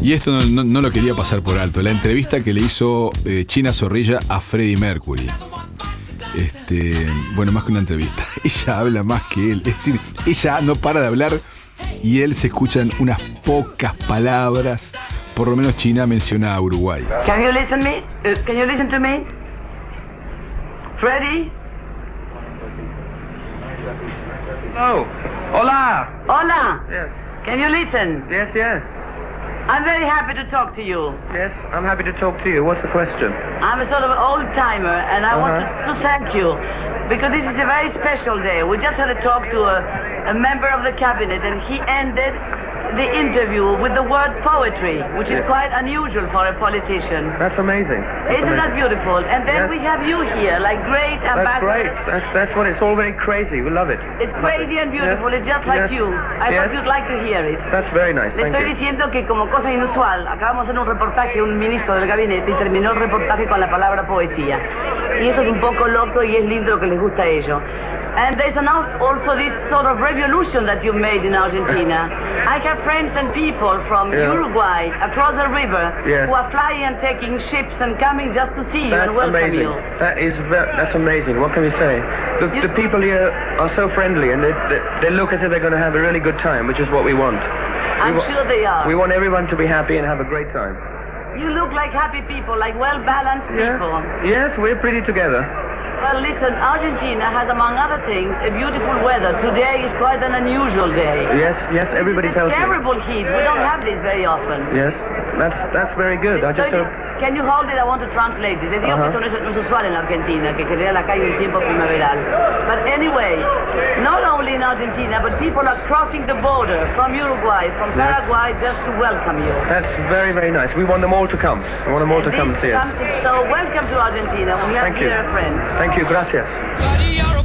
Y esto no lo quería pasar por alto. La entrevista que le hizo China Zorrilla a Freddie Mercury. Bueno, más que una entrevista. Ella habla más que él. Es decir, ella no para de hablar y él se escuchan unas pocas palabras. Por lo menos China menciona a Uruguay. Can you listen me? Can you listen to me? Freddie? Oh, hola. Hola. Yes. Can you listen? Yes, yes. I'm very happy to talk to you. Yes, I'm happy to talk to you. What's the question? I'm a sort of old timer, and I want to thank you because this is a very special day. We just had a talk to a member of the cabinet, and he ended the interview with the word poetry, which is quite unusual for a politician. That's amazing. Isn't that beautiful? And then we have you here, like great ambassador. That's great. That's what it's all very crazy. We love it. It's crazy and beautiful. It's just like you. I thought you'd like to hear it. That's very nice. Le estoy diciendo que como cosa inusual, acabamos de hacer un reportaje, un ministro del gabinete, y terminó el reportaje con la palabra poesía. Y eso es un poco loco y es lindo lo que les gusta a ellos. And there's also this sort of revolution that you made in Argentina. I have friends and people from Uruguay, across the river, who are flying and taking ships and coming just to see you and welcome you. That's amazing. What can we say? The people here are so friendly and they look as if they're going to have a really good time, which is what we want. I'm sure they are. We want everyone to be happy and have a great time. You look like happy people, like well-balanced people. Yes, we're pretty together. Well, listen, Argentina has, among other things, a beautiful weather. Today is quite an unusual day. Yes, everybody tells me. Terrible heat. We don't have this very often. Yes, that's very good. Can you hold it? I want to translate it. Les digo que esto no es usual en Argentina, que en general acá hay un tiempo primaveral. But anyway, not only in Argentina, but people are crossing the border from Uruguay, from Paraguay, just to welcome you. That's very, very nice. We want them all to come. We want them all to come and see us. So welcome to Argentina. We have here a friend. Thank you, gracias.